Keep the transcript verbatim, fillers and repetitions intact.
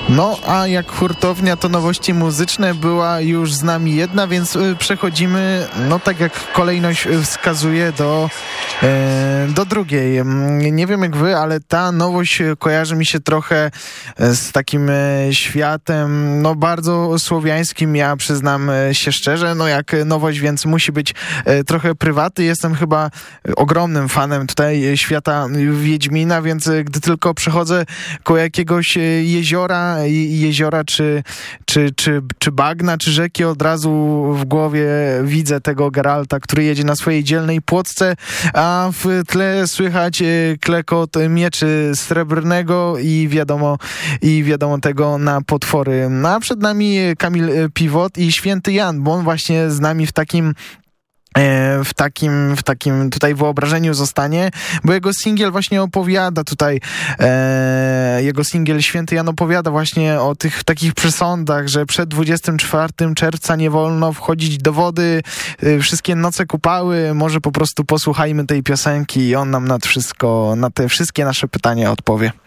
No, a jak hurtownia, to nowości muzyczne była już z nami jedna, więc przechodzimy, no tak jak kolejność wskazuje, do, e, do drugiej. Nie wiem jak wy, ale ta nowość kojarzy mi się trochę z takim światem, no bardzo słowiańskim, ja przyznam się szczerze, no jak nowość, więc musi być trochę prywaty. Jestem chyba ogromnym fanem tutaj świata Wiedźmina, więc gdy tylko przechodzę koło jakiegoś jeziora, jeziora czy, czy, czy, czy bagna, czy rzeki, od razu w głowie widzę tego Geralta, który jedzie na swojej dzielnej płotce, a w tle słychać klekot mieczy srebrnego i wiadomo, i wiadomo tego na potwory. No, a przed nami Kamil Piwot i Święty Jan, bo on właśnie z nami w takim w takim, w takim tutaj wyobrażeniu zostanie, bo jego singiel właśnie opowiada tutaj, e, jego singiel Święty Jan opowiada właśnie o tych takich przesądach, że przed dwudziestego czwartego czerwca nie wolno wchodzić do wody, e, wszystkie noce kupały, może po prostu posłuchajmy tej piosenki i on nam na wszystko, na te wszystkie nasze pytania odpowie.